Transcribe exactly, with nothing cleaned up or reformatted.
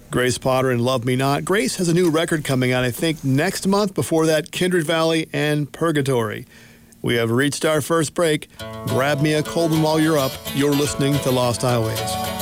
Grace Potter and Love Me Not. Grace has a new record coming out, I think, next month. Before that, Kindred Valley and Purgatory. We have reached our first break. Grab me a cold one while you're up. You're listening to Lost Highways.